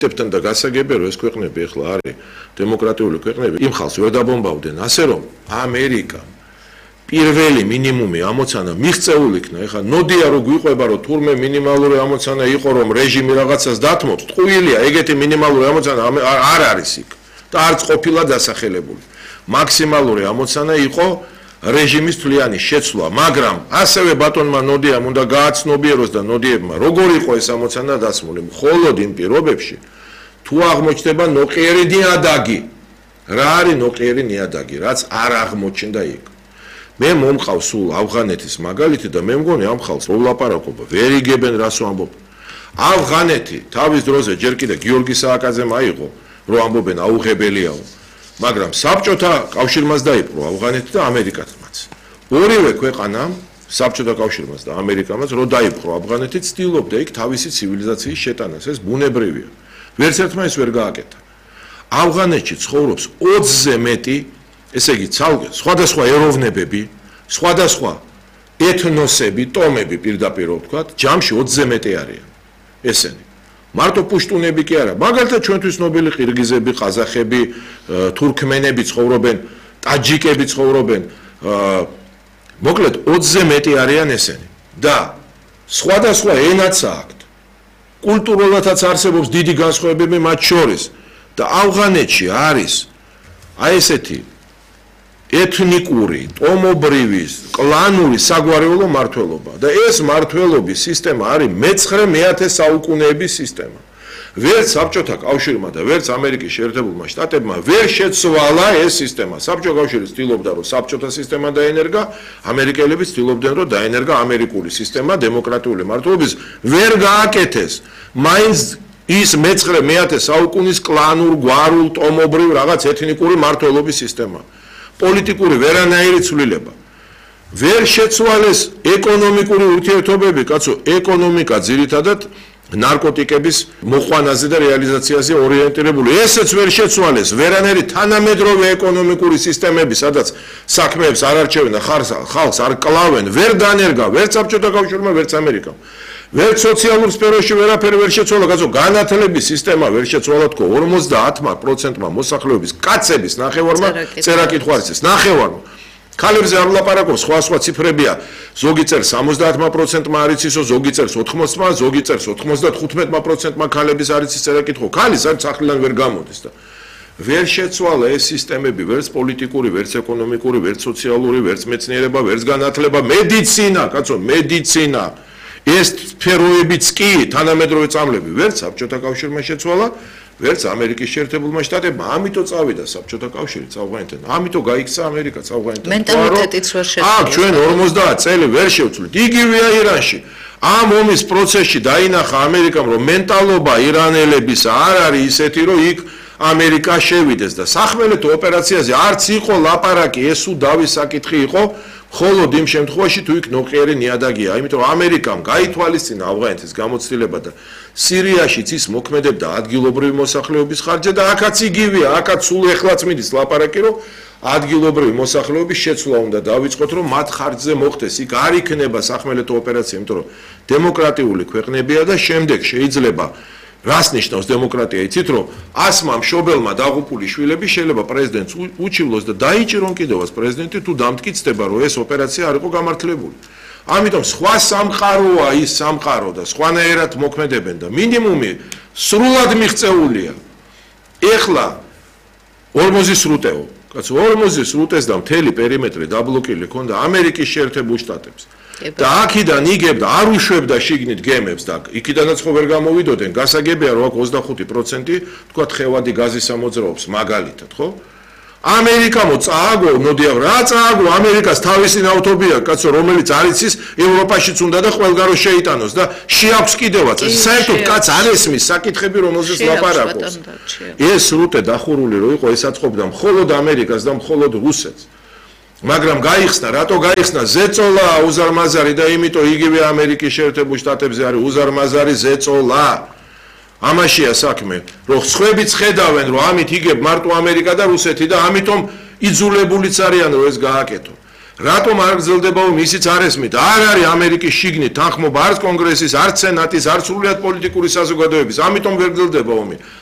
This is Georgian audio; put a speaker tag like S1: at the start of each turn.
S1: Დებთან და გასაგებია რომ ეს ქვეყნები ახლა არის დემოკრატიული ქვეყნები, იმ ხალხს ვერ დაბომბავდნენ, ასე რომ ამერიკა პირველი მინიმუმი ამოცანა მიღწეულ იქნა. ეხლა ნოდია რო გვიყვება რომ თურმე მინიმალური ამოცანა იყო რომ რეჟიმი რაღაცას დათმობს, ტყუილია, ეგეთი მინიმალური ამოცანა არ არის იქ და არც ყოფილა დასახელებული. მაქსიმალური ამოცანა იყო რეჟიმის თვლიანი შეცვლა, მაგრამ ასევე ბატონმა ნოდიამ უნდა გააცნობიეროს და ნოდიებმა როგორ იყო ეს ამოცანა დასმული, მხოლოდ იმ პირობებში თუ აღმოჩნდება ნოყიერი ნიადაგი. რა არის ნოყიერი ნიადაგი, რაც არ აღმოჩნდა იქ. მე მომყავს სულ ავღანეთის მაგალითი და მე მგონი ამ ხალხს რო ვლაპარაკობა, ვერ იგებენ რას ვამბობ. ავღანეთი თავის დროზე ჯერ კიდე გიორგი სააკაძემ აიღო, რომ ამბობენ აუღებელიაო. მაგრამ საბჭოთა კავშირმაც დაიპყრო ავღანეთი და ამერიკათმაც. ორივე ქვეყანამ, საბჭოთა კავშირმაც და ამერიკამაც, რო დაიპყრო ავღანეთი, ცდილობდა იქ თავისი ცივილიზაციის შეტანას, ეს ბუნებრივია. ვერც ერთმა ეს ვერ გააკეთა. ავღანეთში ცხოვრობს 20-ზე მეტი, ესე იგი, სხვადასხვა ეროვნებები, სხვადასხვა ეთნოსები, ტომები პირდაპირ ვთქვათ, ჯამში 20-ზე მეტი არიან. ესენი. მარტო პუშტუნები კი არა, მაგალითად ჩვენთვის ნობელი ყირგიზები, ყაზახები, თურქმენები ცხოვრობენ, ტაჯიკები ცხოვრობენ, მოკლედ 20-ზე მეტი არიან ესენი. და სხვადასხვა ენაც აქვთ. კულტურულადაც არსებობს დიდი განსხვავებები მათ შორის და ავღანეთში არის აი ესეთი ეთნიკური, ტომობრივი, კლანური საგვარეულო მართლობა და ეს მართლობის სისტემა არის მე-9 საუკუნეების სისტემა. ვერც საბჭოთა კავშირმა და ვერც ამერიკის შეერთებულმა შტატებმა ვერ შეცვალა ეს სისტემა. საბჭოთა კავშირი ცდილობდა რომ საბჭოთა სისტემა დაენერგა, ამერიკელები ცდილობდნენ რომ დაენერგა ამერიკული სისტემა დემოკრატიული მართლობის, ვერ გააკეთეს. მაინც ის მე-9 საუკუნის კლანურ, გვარულ, ტომობრივ რაღაც ეთნიკური მართლობის სისტემა. პოლიტიკური ვერანაირი ცვლილება. ვერ შეცვალეს ეკონომიკური ურთიერთობები, კაცო, ეკონომიკა ძირითადად ნარკოტიკების მოყვანაზე და რეალიზაციაზე ორიენტირებული. ესეც ვერ შეცვალეს. ვერანაირი თანამედროვე ეკონომიკური სისტემები, სადაც საქმეებს არ არჩევენ და ხალხს არ კლავენ, ვერ დანერგა, ვერც საბჭოთა კავშირმა, ვერც ამერიკამ. ვერც სოციალურ სფეროში ვერაფერი ვერ შეცვალა, კაცო, განათლების სისტემა ვერ შეცვალა თქო 50% მოსახლეობის კაცების ნახევარმა წერა კითხვა არის ეს ნახევარმა. ქალებზე არ ვლაპარაკობ, სხვა ციფრებია. ზოგი წერს 70%-მა არის ისო, ზოგი წერს 80%-მა, ზოგი წერს 95%-მა ქალების არის ის წერა კითხვა. ქალის არ სახლიდან ვერ გამოდის და ვერ შეცვალა ეს სისტემები, ვერც პოლიტიკური, ვერც ეკონომიკური, ვერც სოციალური, ვერც მეცნიერება, ვერც განათლება, მედიცინა, კაცო, მედიცინა. ეს სფეროებიც კი თანამედროვე წამლები ვერც საბჭოთა კავშირმა შეცვალა, ვერც ამერიკის შეერთებულმა შტატებმა. ამიტომ წავიდა საბჭოთა კავშირი ავღანეთთან. ამიტომ გაიქცა ამერიკაც ავღანეთთან.
S2: მენტალიტეტიც ვერ შეცვალა.
S1: აქ ჩვენ 50 წელი ვერ შევცვლით. იგივეა ირანში. ამ ომის პროცესში დაინახა ამერიკამ, რომ მენტალობა ირანელების არ არის ისეთი, რომ იქ ამერიკა შევიდეს და სახმელეთო ოპერაციაზე არც იყო ლაპარაკი, ეს უდავის საკითხი იყო. მხოლოდ იმ შემთხვევაში თუ იქ ნოყიერი ნიადაგია, იმიტომ ამერიკამ გაითვალისწინა ავღანეთის გამოცდილება და სირიაშიც ის მოქმედებდა ადგილობრივი მოსახლეობის ხარჯზე და აქაც იგივეა, აქაც სულ ეხლაც მიდის ლაპარაკი, რომ ადგილობრივი მოსახლეობის შეცვლა უნდა დავიწყოთ, რომ მათ ხარჯზე მოხდეს. იქ არ იქნება სახმელეთო ოპერაცია, იმიტომ რომ დემოკრატიული ქვეყნებია და შემდეგ შეიძლება რას ნიშნავს დემოკრატია, იცით რომ ასმა მშობელმა დაღუპული შვილები შეიძლება პრეზიდენტს უჩივლოს და დაიჭირონ კიდევაც პრეზიდენტი თუ დამტკიცდება რომ ეს ოპერაცია არ იყო გამართლებული. ამიტომ სხვა სამყაროა ის სამყარო და სხვანაირად მოქმედებენ და მინიმუმი სრულად მიღწეულია. ეხლა ორმოზის სრუტეო, კაცო, ორმოზის სრუტეს და მთელი პერიმეტრი დაბლოკილი ქონდა ამერიკის შეერთებულ შტატებს. და აქედან იგებდა, არ უშვებდა შიგნით გემებს და იქიდანაც ხო ვერ გამოვიდოდნენ. გასაგებია რომ აქ 25% თქვა ხევადი გაზის ამოძრაობს მაგალითად, ხო? ამერიკამო წააგო, ნოდია რა წააგო, ამერიკას თავისი ნავთობია, კაცო, რომელიც არის ის ევროპაშიც უნდა და ყველგარო შეიტანოს და შეაქვს კიდევაც. საერთოდ კაც არ ესმის საკითხები, რომელზეც ლაპარაკობს. ეს სრუტე დახურული რო იყო, ეს აწყობდა მხოლოდ ამერიკას და მხოლოდ რუსეთს. მაგრამ გაიხსნა, რატო გაიხსნა ზეწოლა უზარმაზარი და იმიტომ იგივე ამერიკის შეერთებულ შტატებზე არის უზარმაზარი ზეწოლა. ამაშია საქმე, რომ სხვებიც ხედავენ, რომ ამით იგებ მარტო ამერიკა და რუსეთი და ამიტომ იძულებულიც არიან, რომ ეს გააკეთონ. რატომ არ გრძელდება ომი? ისიც არ ესმით. არ არის ამერიკის შიგნით თანხმობა არც კონგრესის, არც სენატის, არც სრულიად პოლიტიკური საზოგადოების. ამიტომ ვერ გრძელდება ომი.